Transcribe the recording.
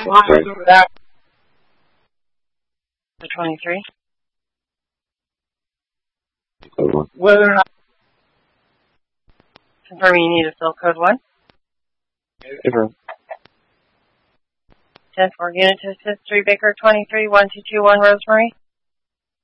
The 23. Code 1. Whether or not. Confirming you need a fill code 1. Confirm. 10-4 unit to assist 3 Baker 23 1221 Rosemary.